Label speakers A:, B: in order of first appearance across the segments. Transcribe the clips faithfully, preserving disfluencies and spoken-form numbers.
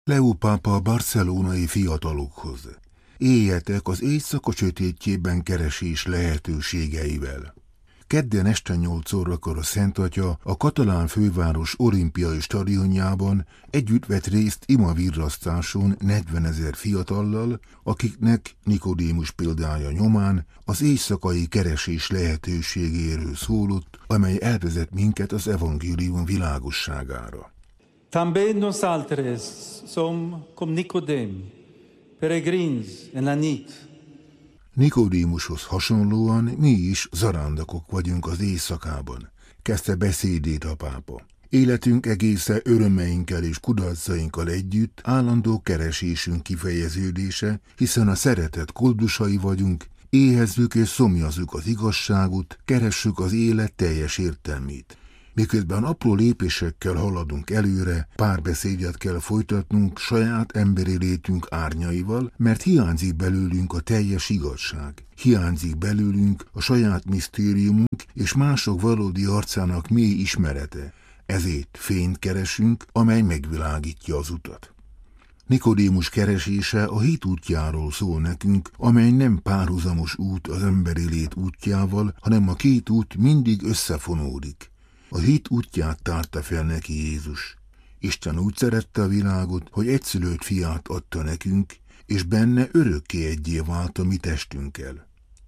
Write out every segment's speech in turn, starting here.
A: Leó pápa a barcelonai fiatalokhoz. Éljetek az éjszaka sötétjében keresés lehetőségeivel. Kedden este nyolc órakor a Szent Atya a katalán főváros olimpiai stadionjában együtt vett részt imavirrasztáson negyvenezer fiatallal, akiknek Nikodémus példája nyomán az éjszakai keresés lehetőségéről szólott, amely elvezet minket az evangélium világosságára.
B: També nosaltres som com Nicodem, peregrins en la nit.
A: Nikodémushoz hasonlóan mi is zarándokok vagyunk az éjszakában, kezdte beszédét a pápa. Életünk egésze örömeinkkel és kudarcainkkal együtt állandó keresésünk kifejeződése, hiszen a szeretet koldusai vagyunk, éhezzük és szomjazzuk az igazságot, keressük az élet teljes értelmét. Miközben apró lépésekkel haladunk előre, párbeszédet kell folytatnunk saját emberi létünk árnyaival, mert hiányzik belőlünk a teljes igazság. Hiányzik belőlünk a saját misztériumunk és mások valódi arcának mély ismerete. Ezért fényt keresünk, amely megvilágítja az utat. Nikodémus keresése a hit útjáról szól nekünk, amely nem párhuzamos út az emberi lét útjával, hanem a két út mindig összefonódik. A hit útját tárta fel neki Jézus. Isten úgy szerette a világot, hogy egyszülött fiát adta nekünk, és benne örökké egyé vált a mi testünkkel.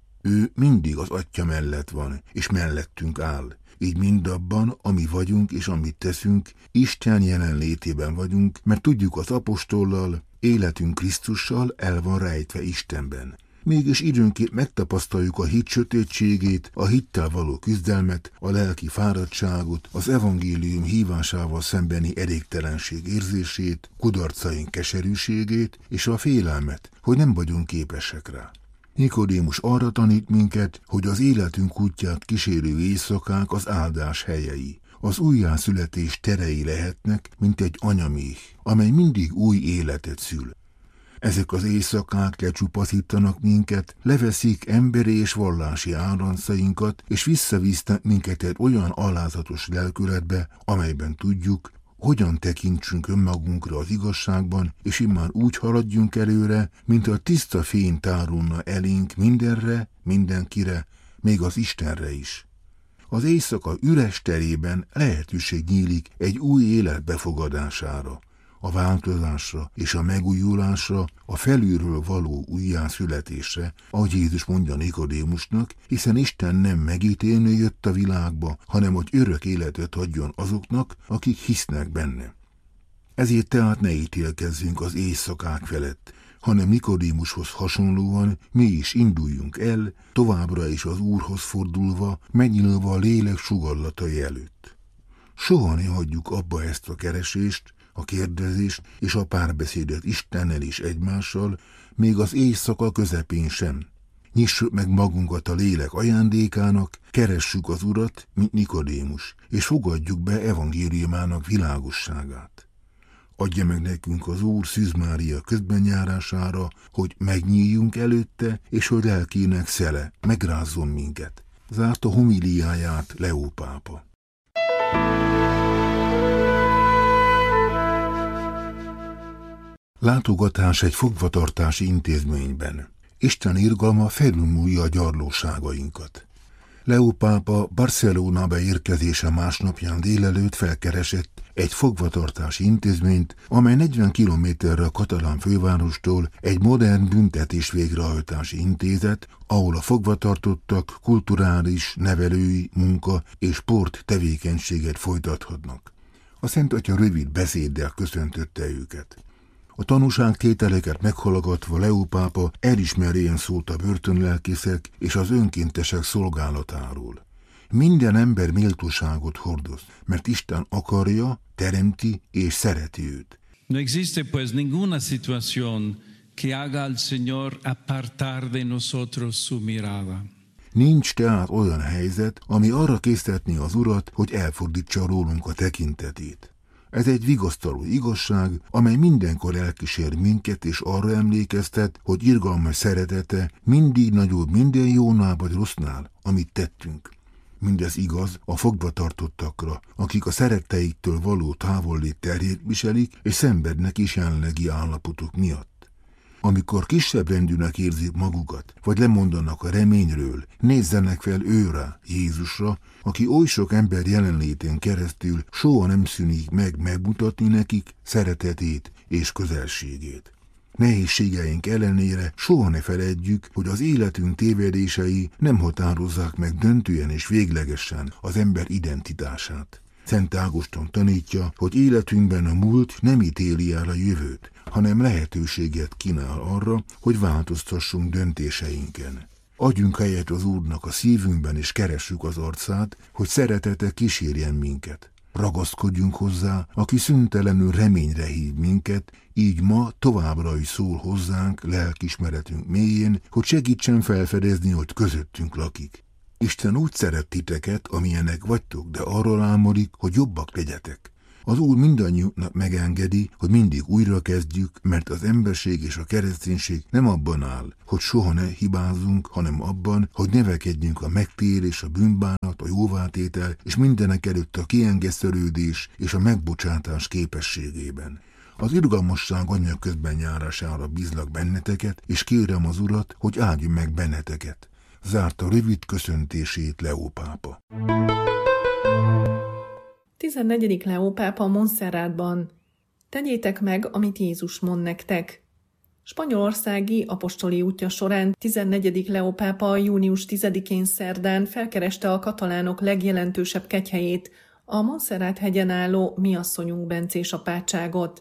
A: Ő mindig az Atya mellett van, és mellettünk áll. Így mindabban, ami vagyunk és amit teszünk, Isten jelenlétében vagyunk, mert tudjuk az apostollal, életünk Krisztussal el van rejtve Istenben. Mégis időnként megtapasztaljuk a hit sötétségét, a hittel való küzdelmet, a lelki fáradtságot, az evangélium hívásával szembeni elégtelenség érzését, kudarcaink keserűségét és a félelmet, hogy nem vagyunk képesek rá. Nikodémus arra tanít minket, hogy az életünk útját kísérő éjszakák az áldás helyei. Az újjászületés terei lehetnek, mint egy anyaméh, amely mindig új életet szül. Ezek az éjszakák lecsupaszítanak minket, leveszik emberi és vallási áranszainkat, és visszavisznek minket egy olyan alázatos lelkületbe, amelyben tudjuk, hogyan tekintsünk önmagunkra az igazságban, és immár úgy haladjunk előre, mint a tiszta fény tárulna elénk mindenre, mindenkire, még az Istenre is. Az éjszaka üres terében lehetőség nyílik egy új élet befogadására, a változásra és a megújulásra, a felülről való újjászületésre, ahogy Jézus mondja Nikodémusnak, hiszen Isten nem megítélni jött a világba, hanem hogy örök életet adjon azoknak, akik hisznek benne. Ezért tehát ne ítélkezzünk az éjszakák felett, hanem Nikodémushoz hasonlóan mi is induljunk el, továbbra is az Úrhoz fordulva, megnyílva a lélek sugallatai előtt. Soha ne hagyjuk abba ezt a keresést, a kérdezést és a párbeszédet Istennel és egymással, még az éjszaka közepén sem. Nyissuk meg magunkat a lélek ajándékának, keressük az Urat, mint Nikodémus, és fogadjuk be evangéliumának világosságát. Adja meg nekünk az Úr Szűz Mária közbenjárására, hogy megnyíljunk előtte, és hogy lelkének szele megrázzon minket. Zárta homiliáját Leó pápa. Látogatás egy fogvatartási intézményben. Isten irgalma felülmúlja a gyarlóságainkat. Leó pápa Barcelonába érkezése másnapján délelőtt felkeresett egy fogvatartási intézményt, amely negyven kilométerre a katalán fővárostól egy modern büntetés végrehajtási intézet, ahol a fogvatartottak kulturális, nevelői, munka és sport tevékenységet folytathatnak. A Szent Atya rövid beszéddel köszöntötte őket. A tanúságtételeket meghallgatva Leó pápa elismerően szólt a börtönlelkészek és az önkéntesek szolgálatáról. Minden ember méltóságot hordoz, mert Isten akarja, teremti és szereti őt.
C: No existe pues ninguna situación que haga al Señor apartar de nosotros su mirada.
A: Nincs tehát olyan helyzet, ami arra késztetné az Urat, hogy elfordítsa rólunk a tekintetét. Ez egy vigasztaló igazság, amely mindenkor elkísér minket és arra emlékeztet, hogy irgalmas szeretete mindig nagyobb minden jónál vagy rossznál, amit tettünk. Mindez igaz a fogvatartottakra, akik a szeretteiktől való távollét terhét viselik, és szenvednek is jelenlegi állapotuk miatt. Amikor kisebb rendűnek érzik magukat, vagy lemondanak a reményről, nézzenek fel őre, Jézusra, aki oly sok ember jelenlétén keresztül soha nem szűnik meg megmutatni nekik szeretetét és közelségét. Nehézségeink ellenére soha ne feledjük, hogy az életünk tévedései nem határozzák meg döntően és véglegesen az ember identitását. Szent Ágoston tanítja, hogy életünkben a múlt nem ítéli el a jövőt, hanem lehetőséget kínál arra, hogy változtassunk döntéseinken. Adjunk helyet az Úrnak a szívünkben, és keressük az arcát, hogy szeretete kísérjen minket. Ragaszkodjunk hozzá, aki szüntelenül reményre hív minket, így ma továbbra is szól hozzánk lelkismeretünk mélyén, hogy segítsen felfedezni, hogy közöttünk lakik. Isten úgy szeret titeket, amilyenek vagytok, de arról álmodik, hogy jobbak legyetek. Az Úr mindannyiunknak megengedi, hogy mindig újra kezdjük, mert az emberség és a kereszténység nem abban áll, hogy soha ne hibázunk, hanem abban, hogy növekedjünk a megtérés, a bűnbánat, a jóvátétel és mindenek előtt a kiengesztelődés és a megbocsátás képességében. Az irgalmasság anyag közben járására bízlak benneteket, és kérem az Urat, hogy áldjon meg benneteket. Zárta rövid köszöntését Leó pápa.
D: tizennegyedik Leó pápa Montserratban. Tegyétek meg, amit Jézus mond nektek. Spanyolországi apostoli útja során tizennegyedik Leó pápa június tizedikén szerdán felkereste a katalánok legjelentősebb kegyhelyét, a Montserrat hegyen álló Mi asszonyunk bencés apátságot.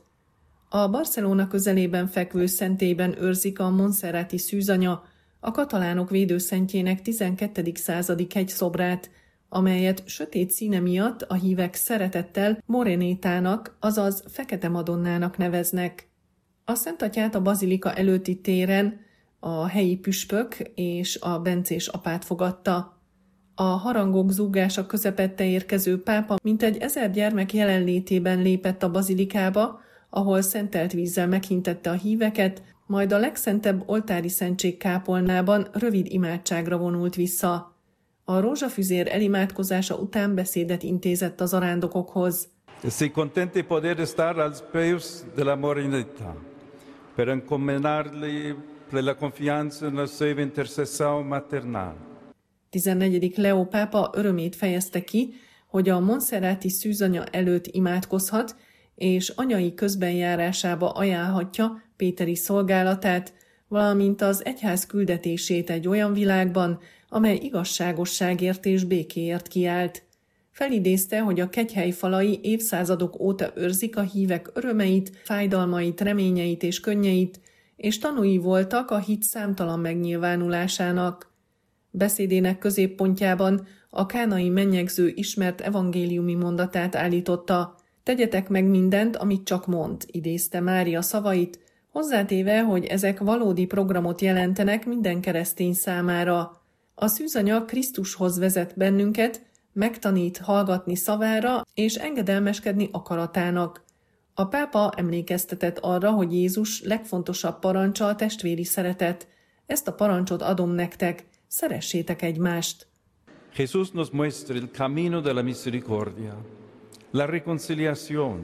D: A Barcelona közelében fekvő szentélyben őrzik a montserrati szűzanya, a katalánok védőszentjének tizenkettedik századi kegyszobrát, amelyet sötét színe miatt a hívek szeretettel Morenétának, azaz Fekete Madonnának neveznek. A Szentatyát a bazilika előtti téren a helyi püspök és a bencés apát fogadta. A harangok zúgása közepette érkező pápa mintegy ezer gyermek jelenlétében lépett a bazilikába, ahol szentelt vízzel meghintette a híveket, majd a legszentebb oltári szentség kápolnában rövid imádságra vonult vissza. A rózsafüzér elimádkozása után beszédet intézett az arándokokhoz.
B: Estoy contento de poder estar a los pies de la Morenita, para encomendarle la confianza en la seva intercesión maternal.
D: tizennegyedik Leó pápa örömét fejezte ki, hogy a montserrati szűzanya előtt imádkozhat, és anyai közbenjárásába ajánlhatja péteri szolgálatát, valamint az egyház küldetését egy olyan világban, amely igazságosságért és békéért kiállt. Felidézte, hogy a kegyhely falai évszázadok óta őrzik a hívek örömeit, fájdalmait, reményeit és könnyeit, és tanúi voltak a hit számtalan megnyilvánulásának. Beszédének középpontjában a kánai mennyegző ismert evangéliumi mondatát állította: tegyetek meg mindent, amit csak mond, idézte Mária szavait, hozzátéve, hogy ezek valódi programot jelentenek minden keresztény számára. A szűzanya Krisztushoz vezet bennünket, megtanít hallgatni szavára és engedelmeskedni akaratának. A pápa emlékeztetett arra, hogy Jézus legfontosabb parancsa a testvéri szeretet. Ezt a parancsot adom nektek, szeressétek egymást.
B: Jesús nos muestra el camino de la misericordia, la reconciliación,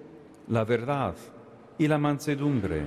B: la verdad y la mansedumbre.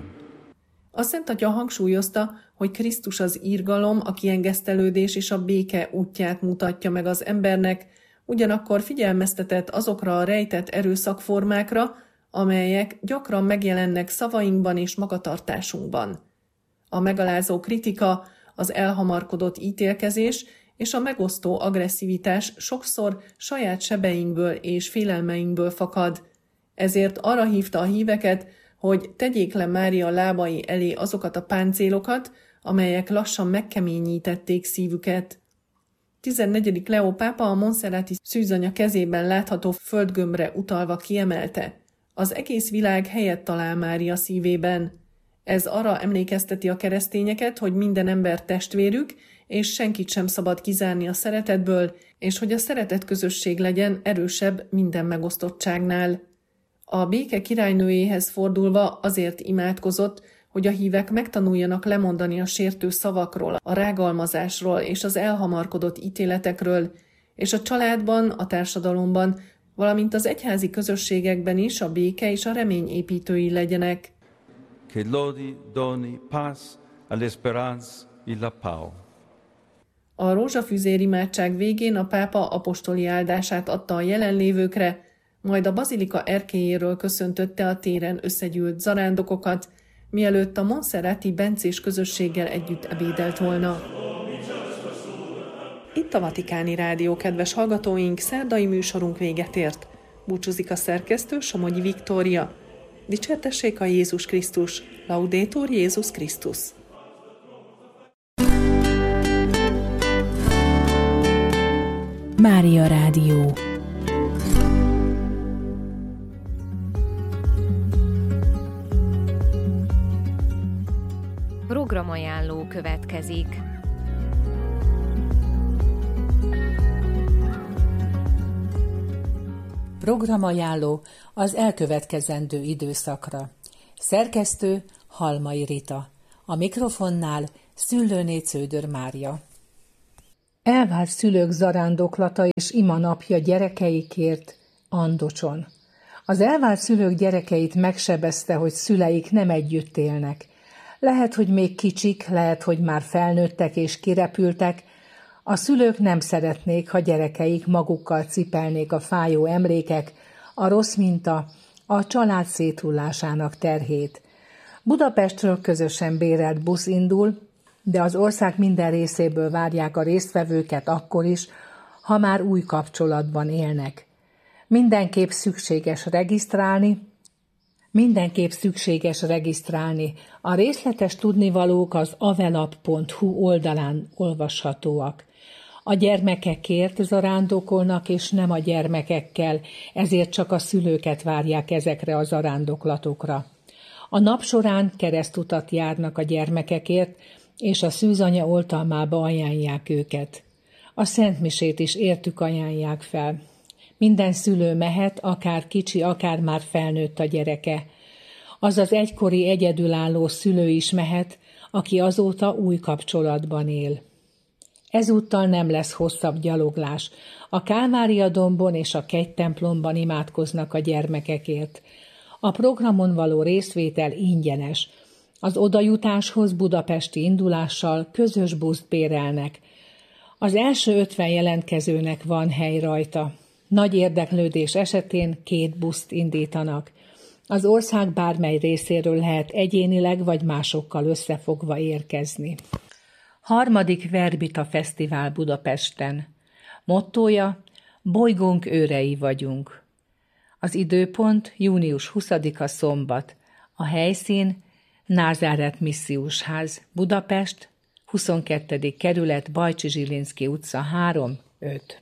D: A Szent Atya hangsúlyozta, hogy Krisztus az irgalom, a kiengesztelődés és a béke útját mutatja meg az embernek, ugyanakkor figyelmeztetett azokra a rejtett erőszakformákra, amelyek gyakran megjelennek szavainkban és magatartásunkban. A megalázó kritika, az elhamarkodott ítélkezés és a megosztó agresszivitás sokszor saját sebeinkből és félelmeinkből fakad. Ezért arra hívta a híveket, hogy tegyék le Mária lábai elé azokat a páncélokat, amelyek lassan megkeményítették szívüket. tizennegyedik Leó pápa a montserrati szűzanya kezében látható földgömbre utalva kiemelte: az egész világ helyet talál Mária szívében. Ez arra emlékezteti a keresztényeket, hogy minden ember testvérük, és senkit sem szabad kizárni a szeretetből, és hogy a szeretet közösség legyen erősebb minden megosztottságnál. A béke királynőjéhez fordulva azért imádkozott, hogy a hívek megtanuljanak lemondani a sértő szavakról, a rágalmazásról és az elhamarkodott ítéletekről, és a családban, a társadalomban, valamint az egyházi közösségekben is a béke és a remény építői legyenek.
B: Che lodi, doni, paz, all'esperanza e la pau.
D: A rózsafűzér imádság végén a pápa apostoli áldását adta a jelenlévőkre, majd a bazilika erkélyéről köszöntötte a téren összegyűlt zarándokokat, mielőtt a Monserrati bencés közösséggel együtt ebédelt volna. Itt a Vatikáni Rádió, kedves hallgatóink, szerdai műsorunk véget ért. Búcsúzik a szerkesztő, Somogyi Viktória. Dicsértessék a Jézus Krisztus, Laudetur Jézus Krisztus.
E: Mária Rádió. Programajánló következik. Programajánló az elkövetkezendő időszakra. Szerkesztő Halmai Rita. A mikrofonnál Szüllőné Cződör Mária. Elvált szülők zarándoklata és imanapja gyerekeikért Andocson. Az elvált szülők gyerekeit megsebezte, hogy szüleik nem együtt élnek. Lehet, hogy még kicsik, lehet, hogy már felnőttek és kirepültek. A szülők nem szeretnék, ha gyerekeik magukkal cipelnék a fájó emlékek, a rossz minta, a család széthullásának terhét. Budapestről közösen bérelt busz indul, de az ország minden részéből várják a résztvevőket akkor is, ha már új kapcsolatban élnek. Mindenképp szükséges regisztrálni, mindenképp szükséges regisztrálni. A részletes tudnivalók az avelap pont hu oldalán olvashatóak. A gyermekekért zarándokolnak, és nem a gyermekekkel, ezért csak a szülőket várják ezekre a zarándoklatokra. A nap során keresztutat járnak a gyermekekért, és a szűzanya oltalmába ajánlják őket. A szentmisét is értük ajánlják fel. Minden szülő mehet, akár kicsi, akár már felnőtt a gyereke. Az az egykori egyedülálló szülő is mehet, aki azóta új kapcsolatban él. Ezúttal nem lesz hosszabb gyaloglás. A Kálvária-dombon és a kegytemplomban imádkoznak a gyermekekért. A programon való részvétel ingyenes. Az odajutáshoz budapesti indulással közös buszt bérelnek. Az első ötven jelentkezőnek van hely rajta. Nagy érdeklődés esetén két buszt indítanak. Az ország bármely részéről lehet egyénileg vagy másokkal összefogva érkezni. Harmadik Verbita Fesztivál Budapesten. Mottója: bolygónk őrei vagyunk. Az időpont június huszadika szombat. A helyszín Názáret Missziusház, Budapest, huszonkettedik kerület, Bajcsi Zsilinszky utca három öt.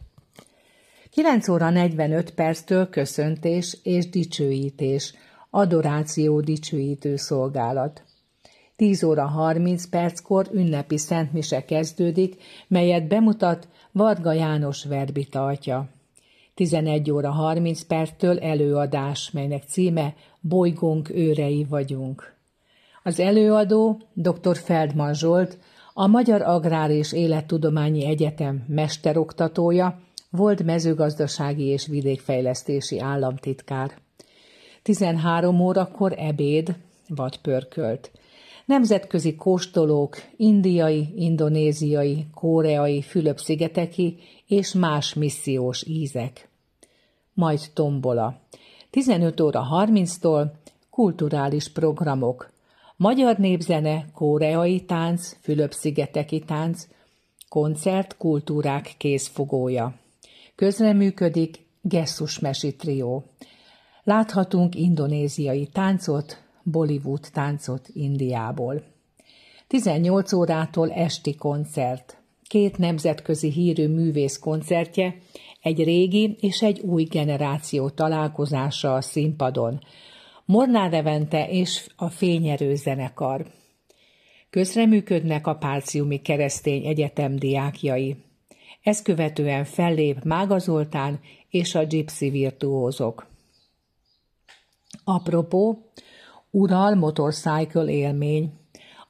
E: kilenc óra negyvenöt perctől köszöntés és dicsőítés, adoráció dicsőítő szolgálat. tíz óra harminc perckor ünnepi szentmise kezdődik, melyet bemutat Varga János verbita atya. tizenegy óra harminc perctől előadás, melynek címe Bolygónk őrei vagyunk. Az előadó dr. Feldman Zsolt, a Magyar Agrár és Élettudományi Egyetem mesteroktatója, volt mezőgazdasági és vidékfejlesztési államtitkár. tizenhárom órakor ebéd, vadpörkölt. Nemzetközi kóstolók, indiai, indonéziai, koreai, Fülöp-szigeteki és más missziós ízek. Majd tombola. tizenöt óra harminctól kulturális programok. Magyar népzene, koreai tánc, Fülöp-szigeteki tánc, koncert, kultúrák kézfogója. Közreműködik Gesszus Mesi Trió. Láthatunk indonéziai táncot, Bollywood táncot Indiából. tizennyolc órától esti koncert. Két nemzetközi hírű művész koncertje, egy régi és egy új generáció találkozása a színpadon. Molnár Levente és a Fényerő zenekar. Közreműködnek a Pálciumi Keresztény Egyetem diákjai. Ezt követően fellép Mága Zoltán és a Gypsy virtuózok. Apropó, Ural Motorcycle élmény.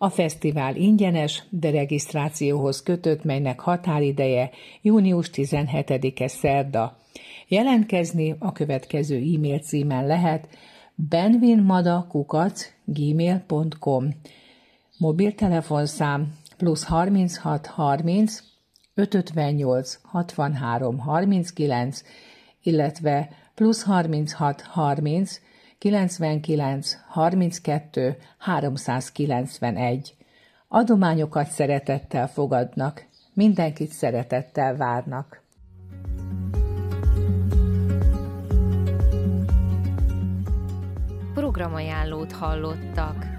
E: A fesztivál ingyenes, de regisztrációhoz kötött, melynek határideje június tizenhetedike szerda. Jelentkezni a következő e-mail címen lehet: benvinmada kukac gmail pont com, mobiltelefonszám plusz harminchat harminc ötvennyolc hatvanhárom harminckilenc, illetve plusz harminchat harminc kilencvenkilenc harminckettő háromszázkilencvenegy. Adományokat szeretettel fogadnak, mindenkit szeretettel várnak.
F: Programajánlót hallottak.